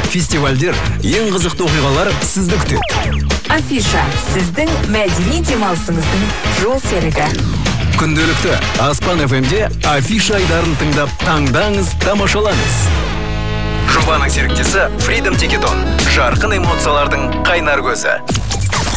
фестивальдер, ең қызықты оқиғалар сізді күтеді. Афиша, сіздің мәдени демалысыңыздың жол серігі. Күнделікті Аспан FM-де Афиша айдарын тыңдап, таңдаңыз, тамашалаңыз. Жобаның серіктесі Freedom Ticketon, жарқын эмоциялардың қайнар көзі.